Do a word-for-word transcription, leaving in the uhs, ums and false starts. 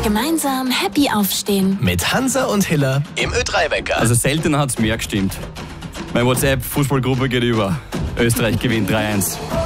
Gemeinsam happy aufstehen. Mit Hansa und Hiller im Ö drei Wecker. Also selten hat es mehr gestimmt. Meine WhatsApp-Fußballgruppe geht über. Österreich gewinnt drei eins.